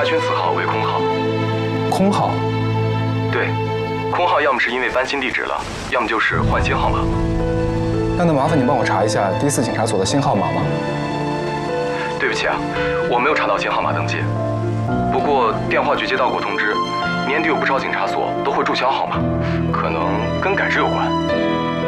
群4号为空号。 空号？ 对，空号要么是因为搬新地址了，要么就是换新号码。 那能麻烦你帮我查一下第4警察所的新号码吗？ 对不起啊，我没有查到新号码登记。不过电话局接到过通知，年底有不少警察所都会注销号码，可能跟改制有关。